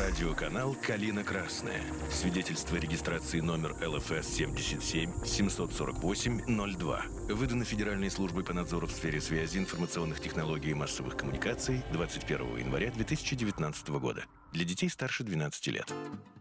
Радиоканал «Калина Красная». Свидетельство регистрации номер ЛФС 77 748 02. Выдано Федеральной службой по надзору в сфере связи, информационных технологий и массовых коммуникаций 21 января 2019 года. Для детей старше 12 лет.